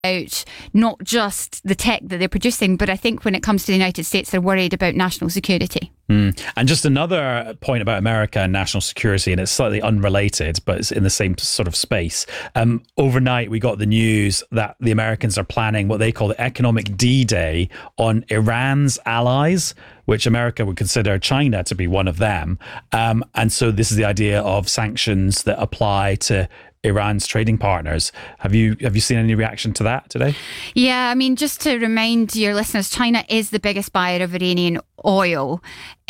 about not just the tech that they're producing, but I think when it comes to the United States, they're worried about national security. And just another point about America and national security, and it's slightly unrelated, but it's in the same sort of space. Overnight, we got the news that the Americans are planning what they call the Economic D-Day on Iran's allies, which America would consider China to be one of them. And so this is the idea of sanctions that apply to Iran's trading partners. Have you seen any reaction to that today? Yeah, I mean, just to remind your listeners, China is the biggest buyer of Iranian oil.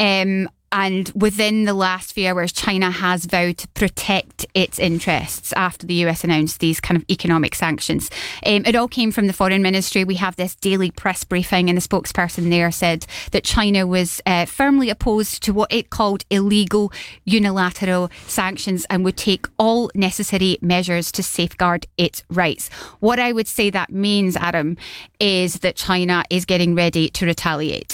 And within the last few hours, China has vowed to protect its interests after the US announced these kind of economic sanctions. It all came from the Foreign Ministry. We have this daily press briefing, and the spokesperson there said that China was firmly opposed to what it called illegal unilateral sanctions and would take all necessary measures to safeguard its rights. What I would say that means, Adam, is that China is getting ready to retaliate.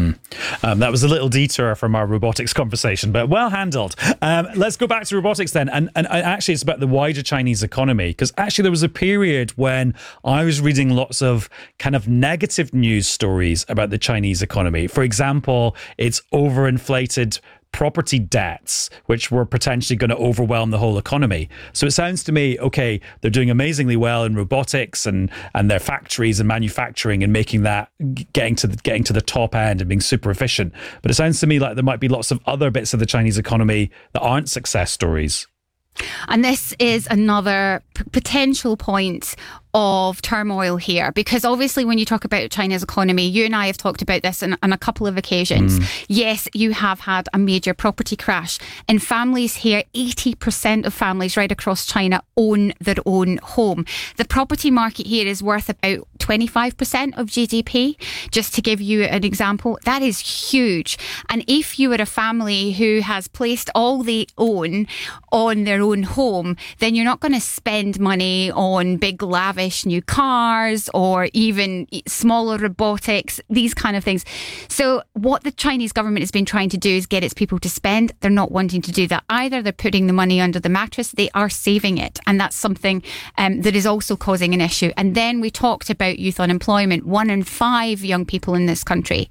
That was a little detour from our robotics conversation, but well handled. Let's go back to robotics then. And actually, it's about the wider Chinese economy, because actually there was a period when I was reading lots of kind of negative news stories about the Chinese economy. For example, it's overinflated property debts, which were potentially going to overwhelm the whole economy. So it sounds to me, okay, they're doing amazingly well in robotics and their factories and manufacturing and making that, getting to the top end and being super efficient. But it sounds to me like there might be lots of other bits of the Chinese economy that aren't success stories. And this is another potential point of turmoil here, because obviously when you talk about China's economy, you and I have talked about this on a couple of occasions. Yes, you have had a major property crash, and families here, 80% of families right across China own their own home. The property market here is worth about 25% of GDP. Just to give you an example, that is huge. And if you are a family who has placed all they own on their own home, then you're not going to spend money on big lavish new cars or even smaller robotics, these kind of things. So what the Chinese government has been trying to do is get its people to spend. They're not wanting to do that either. They're putting the money under the mattress. They are saving it. And that's something that is also causing an issue. And then we talked about youth unemployment. 1 in 5 young people in this country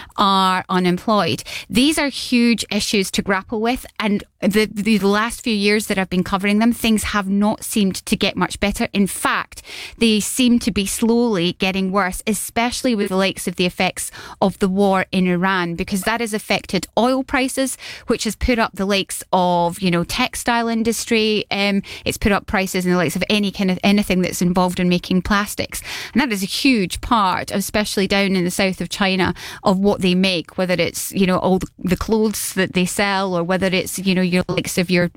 are unemployed. These are huge issues to grapple with. And the last few years that I've been covering them, things have not seemed to get much better. In fact, they seem to be slowly getting worse, especially with the likes of the effects of the war in Iran, because that has affected oil prices, which has put up the likes of, textile industry. It's put up prices in the likes of any kind of anything that's involved in making plastics. And that is a huge part, especially down in the south of China, of what they make, whether it's, all the clothes that they sell, or whether it's, your likes of your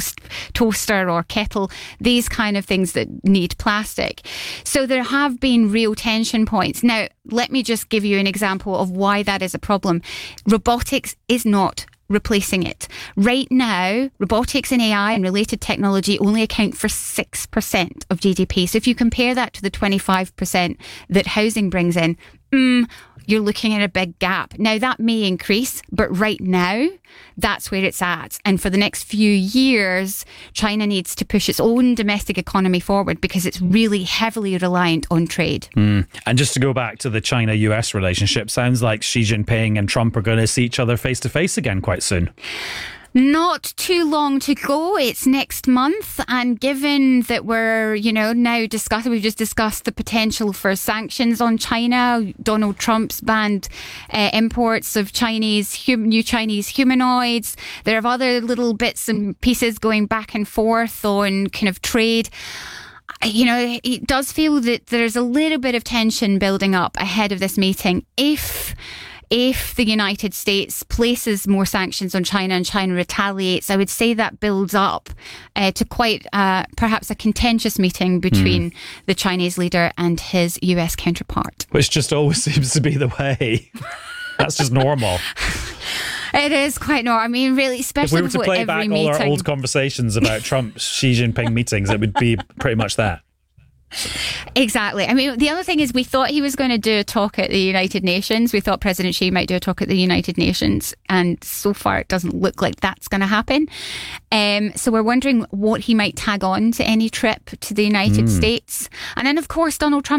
toaster or kettle, these kind of things that need plastic. So there have been real tension points. Now, let me just give you an example of why that is a problem. Robotics is not replacing it. Right now, robotics and AI and related technology only account for 6% of GDP. So if you compare that to the 25% that housing brings in, you're looking at a big gap. Now, that may increase, but right now, that's where it's at. And for the next few years, China needs to push its own domestic economy forward because it's really heavily reliant on trade. And just to go back to the China-US relationship, sounds like Xi Jinping and Trump are going to see each other face to face again quite soon. Not too long to go. It's next month. And given that we're, now discussing, we've just discussed the potential for sanctions on China. Donald Trump's banned imports of new Chinese humanoids. There are other little bits and pieces going back and forth on kind of trade. It does feel that there's a little bit of tension building up ahead of this meeting. If the United States places more sanctions on China and China retaliates, I would say that builds up to quite perhaps a contentious meeting between the Chinese leader and his US counterpart. Which just always seems to be the way. That's just normal. It is quite normal. I mean, really, especially if we were to play back all our old conversations about Trump Xi Jinping meetings, it would be pretty much that. Exactly. I mean, the other thing is we thought he was going to do a talk at the United Nations. We thought President Xi might do a talk at the United Nations. And so far, it doesn't look like that's going to happen. So we're wondering what he might tag on to any trip to the United States. And then, of course, Donald Trump